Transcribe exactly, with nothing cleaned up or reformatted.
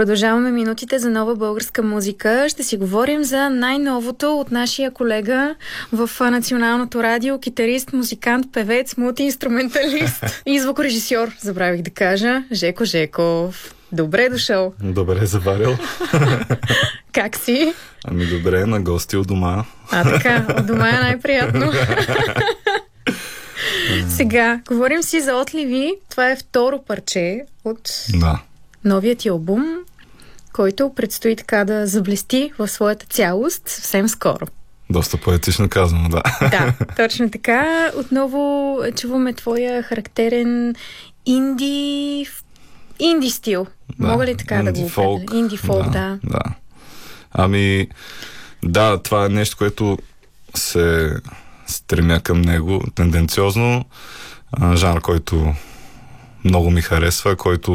Продължаваме минутите за нова българска музика. Ще си говорим за най-новото от нашия колега в Националното радио, китарист, музикант, певец, мултиинструменталист и звукорежисьор, забравих да кажа, Жеко Жеков. Добре дошъл. Добре заварил. Как си? Ами добре, на гости у дома. А така, у дома е най-приятно. Сега, говорим си за Отливи. Това е второ парче от да. новият ти албум, който предстои така да заблести в своята цялост съвсем скоро. Доста поетично казано, да. Да, точно така. Отново чуваме твоя характерен инди... инди стил. Да, мога ли така да го фолк. кажа? Инди фолк, да, да. да. Ами, да, това е нещо, което се стремя към него тенденциозно. Жанр, който много ми харесва, който